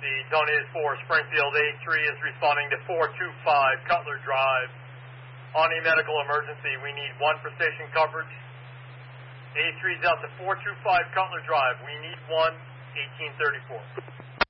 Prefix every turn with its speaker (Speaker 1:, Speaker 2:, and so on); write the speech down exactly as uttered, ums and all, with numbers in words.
Speaker 1: The Tornadoes for Springfield. A three is responding to four two five Cutler Drive. On a medical emergency, we need one for station coverage. A three is out to four two five Cutler Drive. We need one, eighteen thirty-four.